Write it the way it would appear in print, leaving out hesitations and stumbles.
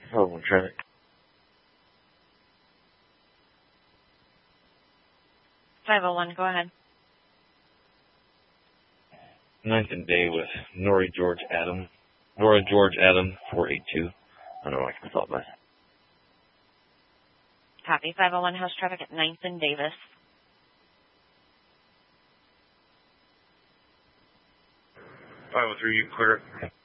Oh, traffic. 501, go ahead. 9th and Day with Nora George Adam, 482. I don't know why I can solve that. Copy. 501, house traffic at 9th and Davis. 503, you clear it.